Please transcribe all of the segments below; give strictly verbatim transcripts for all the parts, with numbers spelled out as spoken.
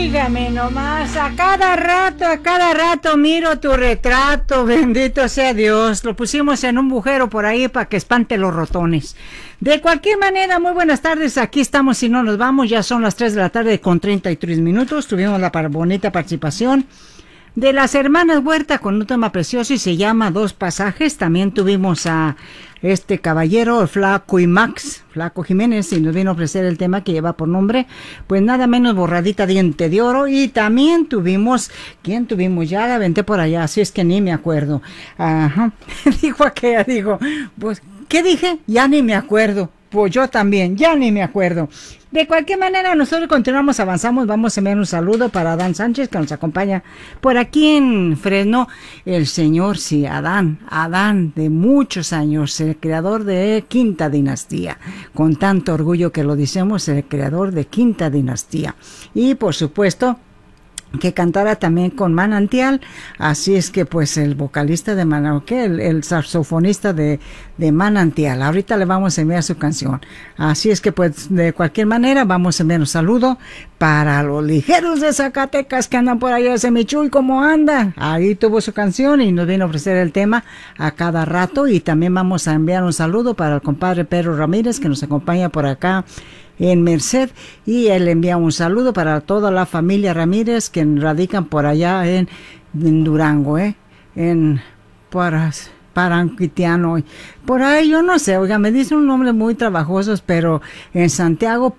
Óigame nomás, a cada rato, a cada rato miro tu retrato, bendito sea Dios. Lo pusimos en un bujero por ahí para que espante los rotones. De cualquier manera, muy buenas tardes, aquí estamos, si no nos vamos, ya son las tres de la tarde con treinta y tres minutos. Tuvimos la bonita participación de las hermanas Huerta con un tema precioso y se llama Dos Pasajes. También tuvimos a este caballero, el Flaco y Max, Flaco Jiménez, y nos vino a ofrecer el tema que lleva por nombre, pues nada menos Borradita Diente de Oro. Y también tuvimos, ¿quién tuvimos? Ya la aventé por allá, así es que ni me acuerdo. Ajá, dijo aquella, digo, pues, ¿qué dije? Ya ni me acuerdo. Pues yo también, ya ni me acuerdo. De cualquier manera, nosotros continuamos, avanzamos. Vamos a enviar un saludo para Adán Sánchez, que nos acompaña por aquí en Fresno. El señor, sí, Adán, Adán, de muchos años, el creador de Quinta Dinastía. Con tanto orgullo que lo decimos, el creador de Quinta Dinastía. Y, por supuesto, que cantara también con Manantial, así es que pues el vocalista de Manantial, el, el saxofonista de, de Manantial, ahorita le vamos a enviar su canción, así es que pues de cualquier manera vamos a enviar un saludo para los ligeros de Zacatecas que andan por allá, ese Michuy, ¿cómo anda? Ahí tuvo su canción y nos viene a ofrecer el tema a cada rato. Y también vamos a enviar un saludo para el compadre Pedro Ramírez, que nos acompaña por acá en Merced, y él envía un saludo para toda la familia Ramírez que radican por allá en, en Durango, eh, en Paras, Paranquitiano, por ahí yo no sé, oiga, me dicen un nombre muy trabajosos, pero en Santiago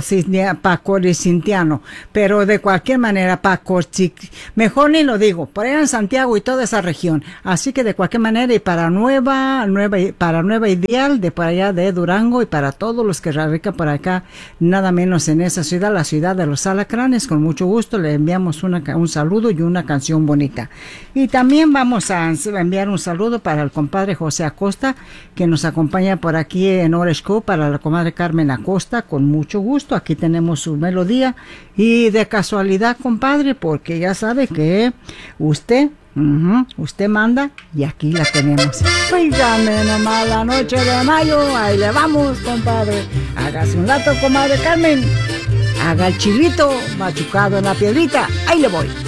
Pacoricientiano, pero de cualquier manera Paco, mejor ni lo digo, por allá en Santiago y toda esa región, así que de cualquier manera, y para Nueva, Nueva, para Nueva Ideal, de por allá de Durango, y para todos los que radican por acá, nada menos en esa ciudad, la ciudad de los alacranes, con mucho gusto le enviamos una, un saludo y una canción bonita. Y también vamos a enviar un saludo para el compadre José Acosta, que nos acompaña por aquí en Orange Cove, para la comadre Carmen Acosta, con mucho gusto. Aquí tenemos su melodía, y de casualidad, compadre, porque ya sabe que usted, uh-huh, usted manda, y aquí la tenemos. Oígame nomás, la noche de mayo, ahí le vamos, compadre. Hágase un rato, comadre Carmen, haga el chilito machucado en la piedrita, ahí le voy.